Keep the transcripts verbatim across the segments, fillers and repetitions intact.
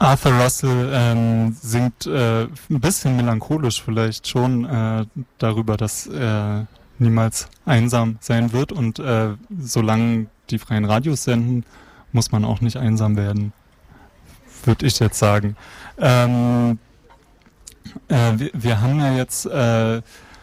Arthur Russell ähm, singt äh, ein bisschen melancholisch vielleicht schon äh, darüber, dass er niemals einsam sein wird und äh, solange die freien Radios senden, muss man auch nicht einsam werden, würde ich jetzt sagen. Ähm, äh, wir, wir haben ja jetzt äh,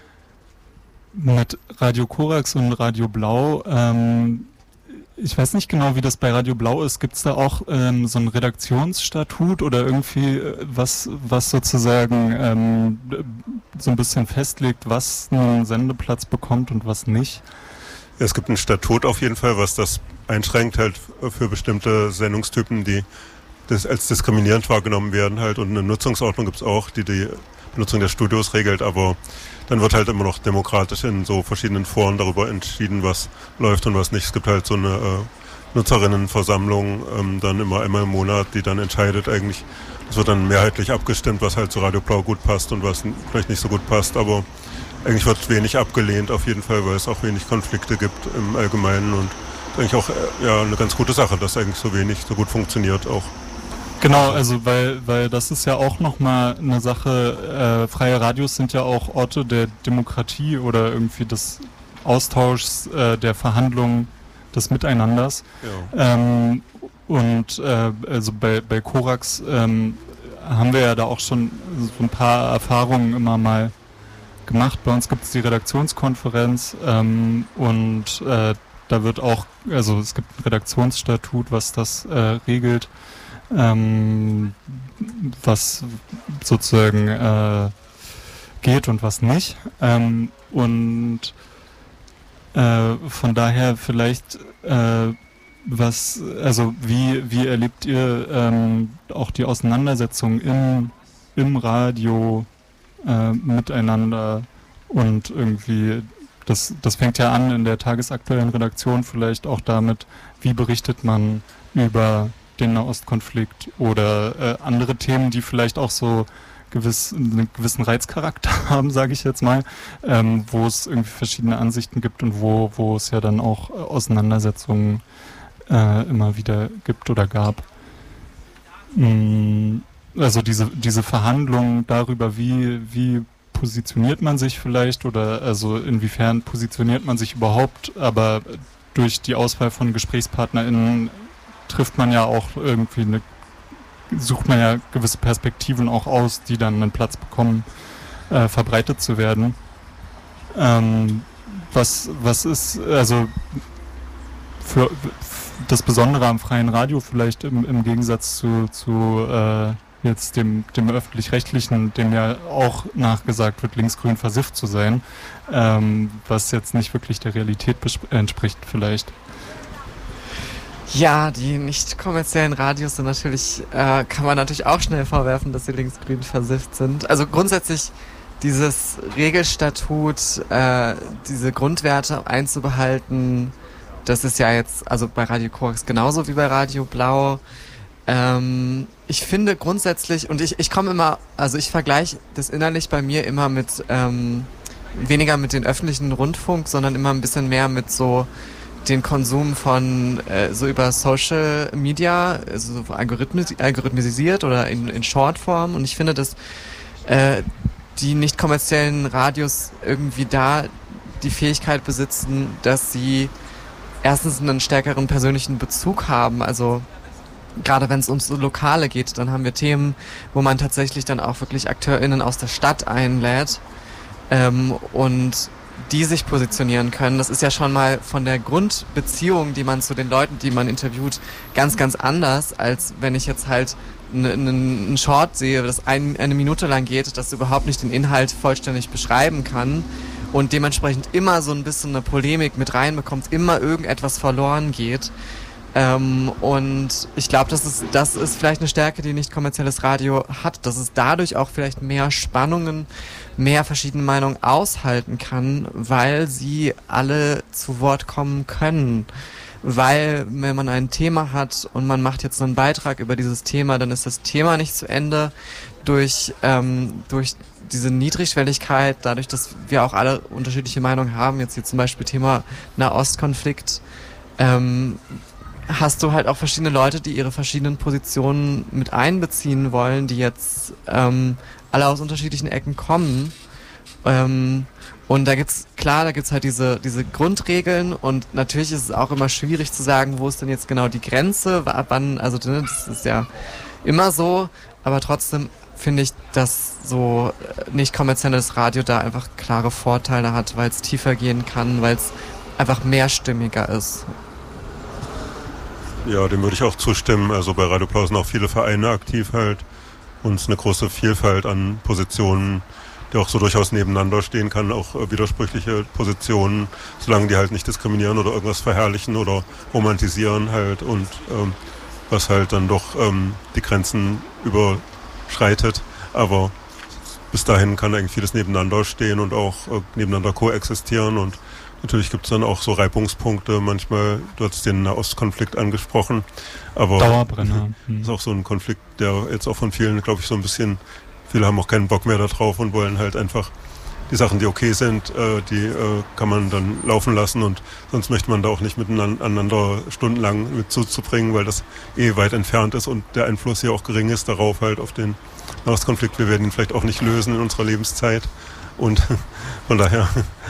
mit Radio Korax und Radio Blau, ähm, ich weiß nicht genau, wie das bei Radio Blau ist. Gibt es da auch ähm, so ein Redaktionsstatut oder irgendwie was, was sozusagen ähm, so ein bisschen festlegt, was einen Sendeplatz bekommt und was nicht? Ja, es gibt ein Statut auf jeden Fall, was das einschränkt halt für bestimmte Sendungstypen, die das als diskriminierend wahrgenommen werden halt. Und eine Nutzungsordnung gibt es auch, die die Benutzung der Studios regelt, aber dann wird halt immer noch demokratisch in so verschiedenen Foren darüber entschieden, was läuft und was nicht. Es gibt halt so eine äh, Nutzerinnenversammlung, ähm, dann immer einmal im Monat, die dann entscheidet eigentlich. Es wird dann mehrheitlich abgestimmt, was halt zu Radio Blau gut passt und was vielleicht nicht so gut passt, aber eigentlich wird wenig abgelehnt auf jeden Fall, weil es auch wenig Konflikte gibt im Allgemeinen und eigentlich auch äh, ja eine ganz gute Sache, dass eigentlich so wenig so gut funktioniert auch. Genau, also weil weil das ist ja auch nochmal eine Sache, äh, freie Radios sind ja auch Orte der Demokratie oder irgendwie des Austauschs, äh, der Verhandlungen, des Miteinanders. Ja. Ähm, und äh, also bei, bei Korax ähm, haben wir ja da auch schon so ein paar Erfahrungen immer mal gemacht. Bei uns gibt es die Redaktionskonferenz ähm, und äh, da wird auch, also es gibt ein Redaktionsstatut, was das äh, regelt. Ähm, was sozusagen äh, geht und was nicht. Ähm, und äh, von daher vielleicht äh, was, also wie, wie erlebt ihr ähm, auch die Auseinandersetzung im, im Radio äh, miteinander und irgendwie das, das fängt ja an in der tagesaktuellen Redaktion vielleicht auch damit, wie berichtet man über den Nahostkonflikt oder äh, andere Themen, die vielleicht auch so gewiss, einen gewissen Reizcharakter haben, sage ich jetzt mal, ähm, wo es irgendwie verschiedene Ansichten gibt und wo, wo es ja dann auch äh, Auseinandersetzungen äh, immer wieder gibt oder gab. Mm, also diese, diese Verhandlungen darüber, wie, wie positioniert man sich vielleicht oder also inwiefern positioniert man sich überhaupt, aber durch die Auswahl von GesprächspartnerInnen trifft man ja auch irgendwie eine, sucht man ja gewisse Perspektiven auch aus, die dann einen Platz bekommen, äh, verbreitet zu werden. Ähm, was, was ist, also für, für das Besondere am freien Radio vielleicht im, im Gegensatz zu, zu äh, jetzt dem, dem öffentlich-rechtlichen, dem ja auch nachgesagt wird, linksgrün versifft zu sein, ähm, was jetzt nicht wirklich der Realität besp- entspricht vielleicht. Ja, die nicht kommerziellen Radios sind natürlich, äh, kann man natürlich auch schnell vorwerfen, dass sie linksgrün versifft sind. Also grundsätzlich dieses Regelstatut, äh, diese Grundwerte einzubehalten, das ist ja jetzt, also bei Radio Korax genauso wie bei Radio Blau. Ähm, ich finde grundsätzlich, und ich, ich komme immer, also ich vergleiche das innerlich bei mir immer mit, ähm, weniger mit den öffentlichen Rundfunk, sondern immer ein bisschen mehr mit so den Konsum von äh, so über Social Media, also so algorithmis- algorithmisiert oder in, in Shortform. Und ich finde, dass äh, die nicht kommerziellen Radios irgendwie da die Fähigkeit besitzen, dass sie erstens einen stärkeren persönlichen Bezug haben. Also gerade wenn es ums Lokale geht, dann haben wir Themen, wo man tatsächlich dann auch wirklich AkteurInnen aus der Stadt einlädt ähm, und die sich positionieren können. Das ist ja schon mal von der Grundbeziehung, die man zu den Leuten, die man interviewt, ganz, ganz anders, als wenn ich jetzt halt einen Short sehe, das ein, eine Minute lang geht, das überhaupt nicht den Inhalt vollständig beschreiben kann und dementsprechend immer so ein bisschen eine Polemik mit reinbekommt, immer irgendetwas verloren geht. Ähm, und ich glaube, das ist, das ist vielleicht eine Stärke, die nicht kommerzielles Radio hat, dass es dadurch auch vielleicht mehr Spannungen, mehr verschiedene Meinungen aushalten kann, weil sie alle zu Wort kommen können. Weil, wenn man ein Thema hat und man macht jetzt einen Beitrag über dieses Thema, dann ist das Thema nicht zu Ende. Durch, ähm, durch diese Niedrigschwelligkeit, dadurch, dass wir auch alle unterschiedliche Meinungen haben, jetzt hier zum Beispiel Thema Nahostkonflikt, ähm, hast du halt auch verschiedene Leute, die ihre verschiedenen Positionen mit einbeziehen wollen, die jetzt ähm, alle aus unterschiedlichen Ecken kommen. Ähm, und da gibt's, klar, da gibt's halt diese, diese Grundregeln und natürlich ist es auch immer schwierig zu sagen, wo ist denn jetzt genau die Grenze, wann, also das ist ja immer so, aber trotzdem finde ich, dass so nicht kommerzielles Radio da einfach klare Vorteile hat, weil es tiefer gehen kann, weil es einfach mehrstimmiger ist. Ja, dem würde ich auch zustimmen. Also bei Radio Blau sind auch viele Vereine aktiv halt und es ist eine große Vielfalt an Positionen, die auch so durchaus nebeneinander stehen kann, auch äh, widersprüchliche Positionen, solange die halt nicht diskriminieren oder irgendwas verherrlichen oder romantisieren halt und ähm, was halt dann doch ähm, die Grenzen überschreitet. Aber bis dahin kann eigentlich vieles nebeneinander stehen und auch äh, nebeneinander koexistieren und natürlich gibt es dann auch so Reibungspunkte, manchmal, du hast den Nahostkonflikt angesprochen, aber Dauerbrenner. Das ist auch so ein Konflikt, der jetzt auch von vielen, glaube ich, so ein bisschen, viele haben auch keinen Bock mehr darauf und wollen halt einfach die Sachen, die okay sind, äh, die äh, kann man dann laufen lassen und sonst möchte man da auch nicht miteinander stundenlang mit zuzubringen, weil das eh weit entfernt ist und der Einfluss hier auch gering ist darauf halt auf den Nahostkonflikt. Wir werden ihn vielleicht auch nicht lösen in unserer Lebenszeit und von daher...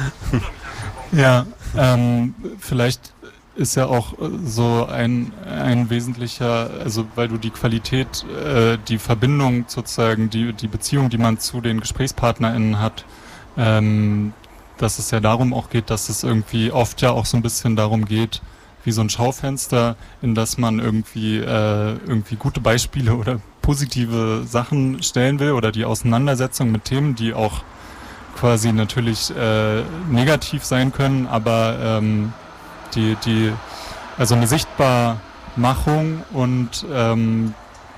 Ja, ähm, vielleicht ist ja auch so ein, ein wesentlicher, also weil du die Qualität, äh, die Verbindung sozusagen, die, die Beziehung, die man zu den GesprächspartnerInnen hat, ähm, dass es ja darum auch geht, dass es irgendwie oft ja auch so ein bisschen darum geht, wie so ein Schaufenster, in das man irgendwie, äh, irgendwie gute Beispiele oder positive Sachen stellen will oder die Auseinandersetzung mit Themen, die auch quasi natürlich äh, negativ sein können, aber ähm, die, die, also eine Sichtbarmachung und ähm,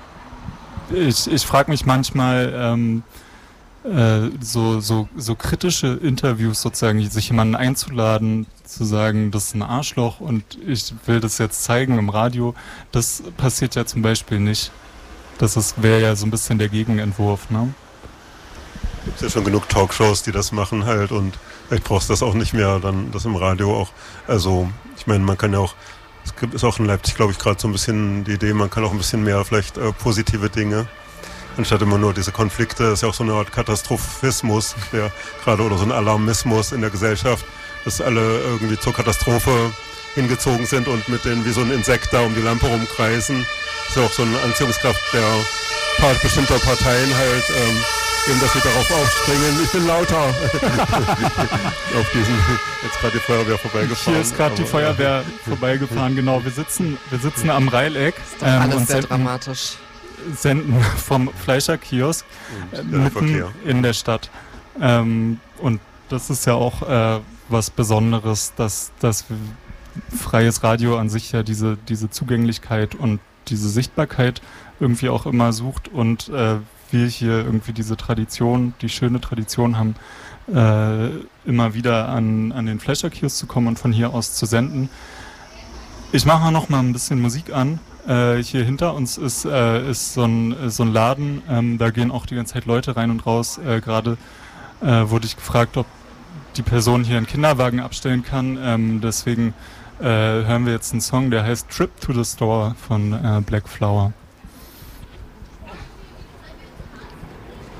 ich, ich frage mich manchmal, ähm, äh, so, so, so kritische Interviews sozusagen, sich jemanden einzuladen, zu sagen, das ist ein Arschloch und ich will das jetzt zeigen im Radio, das passiert ja zum Beispiel nicht. Das wäre ja so ein bisschen der Gegenentwurf, ne? Gibt ja schon genug Talkshows, die das machen halt und vielleicht brauchst du das auch nicht mehr, dann das im Radio auch. Also ich meine, man kann ja auch, es gibt ist auch in Leipzig, glaube ich, gerade so ein bisschen die Idee, man kann auch ein bisschen mehr vielleicht äh, positive Dinge, anstatt immer nur diese Konflikte. Das ist ja auch so eine Art Katastrophismus, der gerade oder so ein Alarmismus in der Gesellschaft, dass alle irgendwie zur Katastrophe hingezogen sind und mit denen wie so ein Insekt da um die Lampe rumkreisen. Das ist ja auch so eine Anziehungskraft der Part bestimmter Parteien halt, ähm, eben, dass sie darauf aufspringen. Ich bin lauter. Auf diesen, jetzt gerade die Feuerwehr vorbeigefahren. Hier ist gerade die Feuerwehr äh, vorbeigefahren, genau. Wir sitzen, wir sitzen am Reileck. Ähm, alles und sehr senden, dramatisch. Senden vom Fleischerkiosk äh, mitten Verkehr. In der Stadt. Ähm, und das ist ja auch äh, was Besonderes, dass, dass freies Radio an sich ja diese, diese Zugänglichkeit und diese Sichtbarkeit irgendwie auch immer sucht und äh, wir hier irgendwie diese Tradition, die schöne Tradition haben, äh, immer wieder an, an den Fleischerkiosk zu kommen und von hier aus zu senden. Ich mache noch mal ein bisschen Musik an. Äh, hier hinter uns ist, äh, ist so ein, so ein Laden, ähm, da gehen auch die ganze Zeit Leute rein und raus. Äh, Gerade äh, wurde ich gefragt, ob die Person hier einen Kinderwagen abstellen kann. Ähm, deswegen äh, hören wir jetzt einen Song, der heißt Trip to the Store von äh, Black Flower.